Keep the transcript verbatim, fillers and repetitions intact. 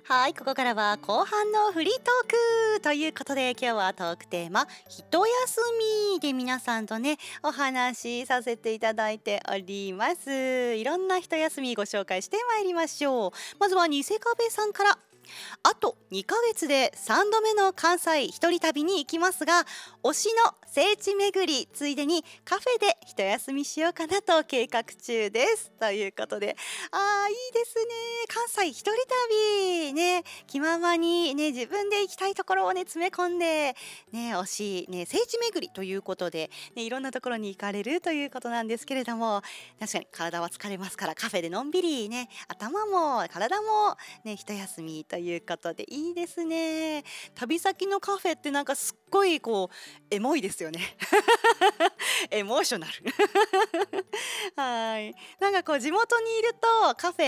はい、ここからは後半のフリートークということで、今日はトークテーマ一休みで皆さんとねお話しさせていただいております。いろんな一休みご紹介してまいりましょう。まずはニセカベさんから。あとにかげつでさんどめの関西一人旅に行きますが、推しの聖地巡りついでにカフェで一休みしようかなと計画中ですということで、あーいいですね。関西一人旅ね、気ままにね自分で行きたいところをね詰め込んでね、推しね聖地巡りということで、ね、いろんなところに行かれるということなんですけれども、確かに体は疲れますからカフェでのんびりね、頭も体もね一休みということでいいですね。旅先のカフェってなんかすっごいこうエモいですよね。エモーショナル。はい。なんかこう地元にいるとカフェ